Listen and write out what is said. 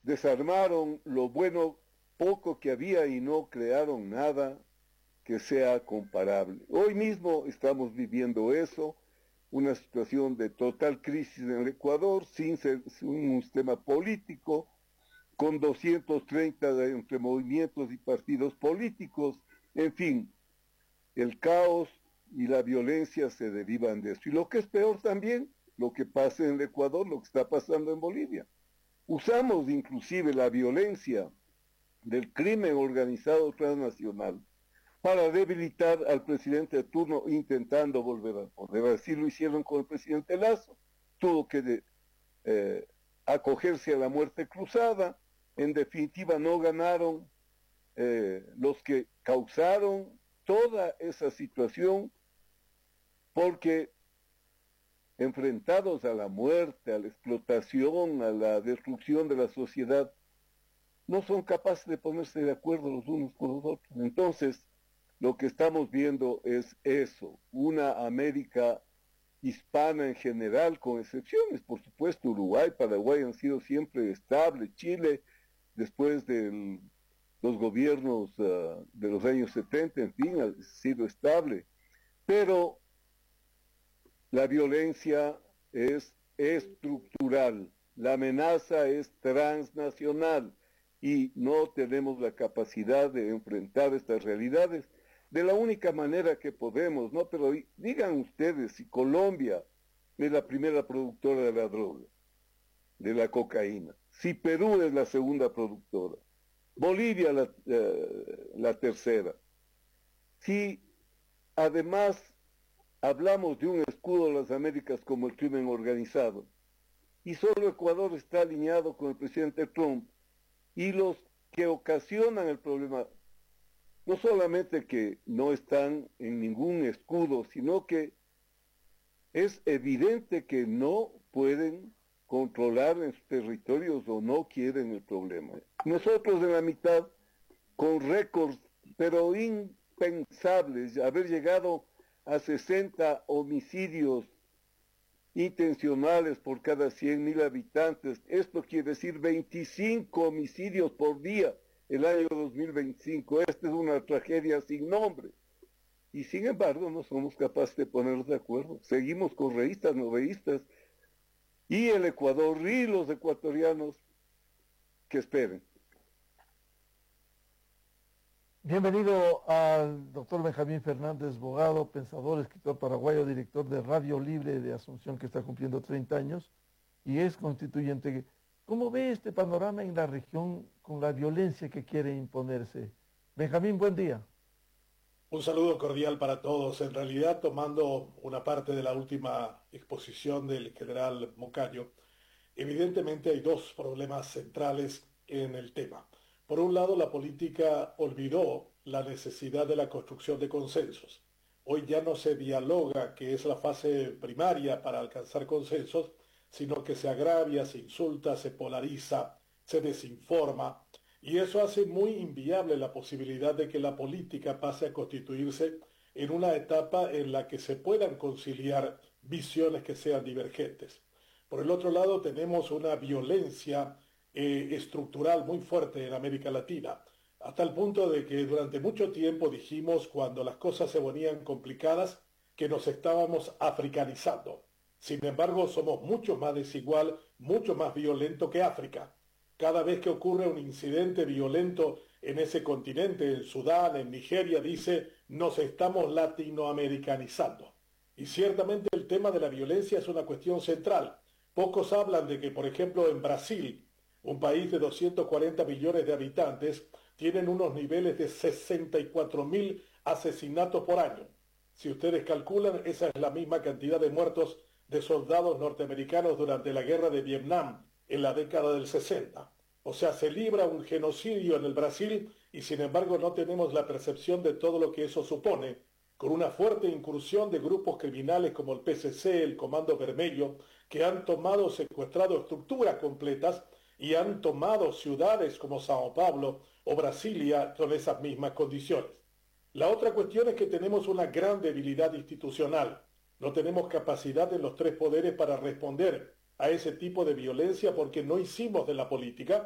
desarmaron lo bueno poco que había y no crearon nada que sea comparable. Hoy mismo estamos viviendo eso, una situación de total crisis en el Ecuador, sin un sistema político, con 230 entre movimientos y partidos políticos, en fin, el caos y la violencia se derivan de eso. Y lo que es peor también, lo que pasa en el Ecuador, lo que está pasando en Bolivia. Usamos inclusive la violencia del crimen organizado transnacional para debilitar al presidente de turno intentando volver al poder. Así lo hicieron con el presidente Lazo. Tuvo que acogerse a la muerte cruzada. En definitiva, no ganaron los que causaron toda esa situación, porque enfrentados a la muerte, a la explotación, a la destrucción de la sociedad, no son capaces de ponerse de acuerdo los unos con los otros. Entonces, lo que estamos viendo es eso, una América hispana en general, con excepciones, por supuesto. Uruguay, Paraguay han sido siempre estables, Chile, después de los gobiernos de los años 70, en fin, ha sido estable, pero la violencia es estructural, la amenaza es transnacional y no tenemos la capacidad de enfrentar estas realidades de la única manera que podemos, ¿no? Pero digan ustedes si Colombia es la primera productora de la droga, de la cocaína, si Perú es la segunda productora, Bolivia la tercera, si además hablamos de un escudo de las Américas como el crimen organizado, y solo Ecuador está alineado con el presidente Trump, y los que ocasionan el problema, no solamente que no están en ningún escudo, sino que es evidente que no pueden controlar en sus territorios o no quieren el problema. Nosotros en la mitad, con récords, pero impensables, haber llegado a 60 homicidios intencionales por cada 100.000 habitantes, esto quiere decir 25 homicidios por día el año 2025. Esta es una tragedia sin nombre. Y sin embargo no somos capaces de ponernos de acuerdo. Seguimos correístas, noveístas, y el Ecuador y los ecuatorianos que esperen. Bienvenido al doctor Benjamín Fernández Bogado, pensador, escritor paraguayo, director de Radio Libre de Asunción, que está cumpliendo 30 años, y es constituyente. ¿Cómo ve este panorama en la región con la violencia que quiere imponerse? Benjamín, buen día. Un saludo cordial para todos. En realidad, tomando una parte de la última exposición del general Moncayo, evidentemente hay dos problemas centrales en el tema. Por un lado, la política olvidó la necesidad de la construcción de consensos. Hoy ya no se dialoga, que es la fase primaria para alcanzar consensos, sino que se agravia, se insulta, se polariza, se desinforma, y eso hace muy inviable la posibilidad de que la política pase a constituirse en una etapa en la que se puedan conciliar visiones que sean divergentes. Por el otro lado, tenemos una violencia estructural muy fuerte en América Latina, hasta el punto de que durante mucho tiempo dijimos, cuando las cosas se ponían complicadas, que nos estábamos africanizando. Sin embargo, somos mucho más desigual, mucho más violento que África. Cada vez que ocurre un incidente violento en ese continente, en Sudán, en Nigeria, dice, nos estamos latinoamericanizando. Y ciertamente el tema de la violencia es una cuestión central. Pocos hablan de que, por ejemplo, en Brasil, un país de 240 millones de habitantes, tienen unos niveles de 64.000 asesinatos por año. Si ustedes calculan, esa es la misma cantidad de muertos de soldados norteamericanos durante la guerra de Vietnam en la década del 60. O sea, se libra un genocidio en el Brasil y sin embargo no tenemos la percepción de todo lo que eso supone, con una fuerte incursión de grupos criminales como el PCC, el Comando Vermelho, que han tomado, secuestrado estructuras completas y han tomado ciudades como Sao Paulo o Brasilia con esas mismas condiciones. La otra cuestión es que tenemos una gran debilidad institucional. No tenemos capacidad en los tres poderes para responder a ese tipo de violencia porque no hicimos de la política